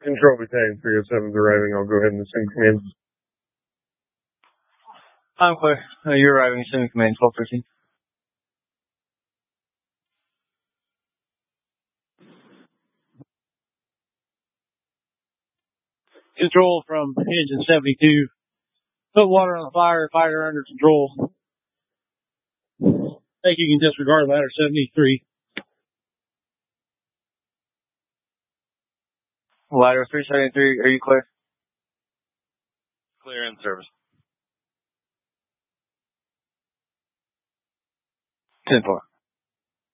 Control Battalion 307 is arriving. I'll go ahead and assume command. I'm clear. You're arriving. Assuming command 1213. Control from engine 72. Put water on the fire. Fire under control. I think you can disregard ladder 73. Ladder 373, are you clear? Clear in service. 10-4.